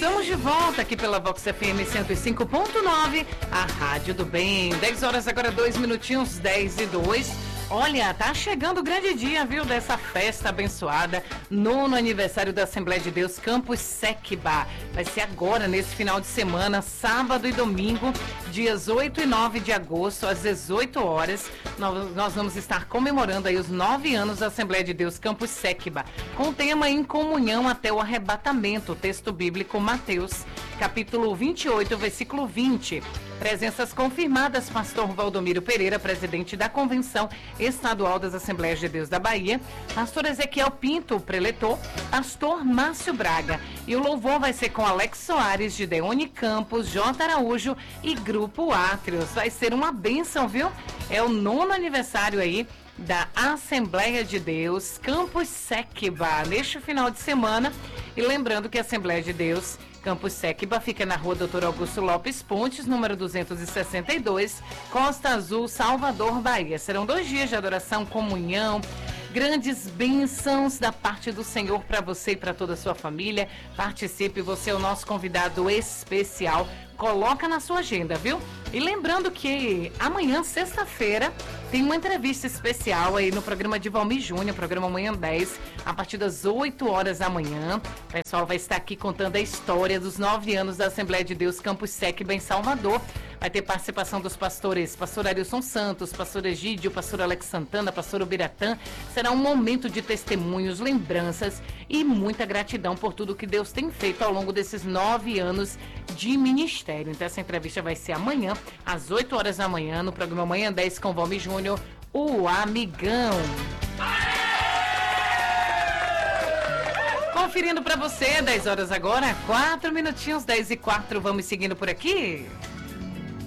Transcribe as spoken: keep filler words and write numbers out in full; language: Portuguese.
Estamos de volta aqui pela Vox F M cento e cinco ponto nove, a Rádio do Bem. dez horas agora, dois minutinhos, dez e dois. Olha, tá chegando o grande dia, viu, dessa festa abençoada, nono aniversário da Assembleia de Deus Campus Sequiba. Vai ser agora, nesse final de semana, sábado e domingo, dias oito e nove de agosto, às dezoito horas. Nós, nós vamos estar comemorando aí os nove anos da Assembleia de Deus Campus Sequiba, com o tema Em Comunhão até o Arrebatamento, texto bíblico Mateus, capítulo vinte e oito, versículo vinte. Presenças confirmadas: pastor Valdomiro Pereira, presidente da Convenção Estadual das Assembleias de Deus da Bahia, pastor Ezequiel Pinto, preletor, pastor Márcio Braga. E o louvor vai ser com Alex Soares, de Deone Campos, J. Araújo e Grupo Átrios. Vai ser uma bênção, viu? É o nono aniversário aí da Assembleia de Deus Campus Sequiba neste final de semana. E lembrando que a Assembleia de Deus Campus Sequiba fica na rua doutor Augusto Lopes Pontes, número duzentos e sessenta e dois, Costa Azul, Salvador, Bahia. Serão dois dias de adoração, comunhão, grandes bênçãos da parte do Senhor para você e para toda a sua família. Participe, você é o nosso convidado especial. Coloca na sua agenda, viu? E lembrando que amanhã, sexta-feira, tem uma entrevista especial aí no programa de Valmir Júnior, programa Manhã dez, a partir das oito horas da manhã. O pessoal vai estar aqui contando a história dos nove anos da Assembleia de Deus Campus Sequiba em Salvador. Vai ter participação dos pastores, pastor Arilson Santos, pastor Egídio, pastor Alex Santana, pastor Ubiratã. Será um momento de testemunhos, lembranças e muita gratidão por tudo que Deus tem feito ao longo desses nove anos de ministério. Então essa entrevista vai ser amanhã, às oito horas da manhã, no programa Manhã dez com Valmir Júnior, o Amigão. Conferindo para você, dez horas agora, quatro minutinhos, dez e quatro, vamos seguindo por aqui.